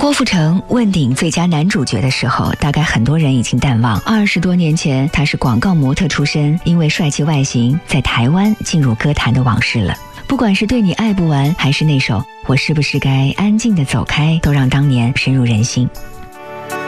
郭富城问鼎最佳男主角的时候，大概很多人已经淡忘20多年前他是广告模特出身，因为帅气外形在台湾进入歌坛的往事了。不管是对你爱不完，还是那首我是不是该安静地走开，都让当年深入人心。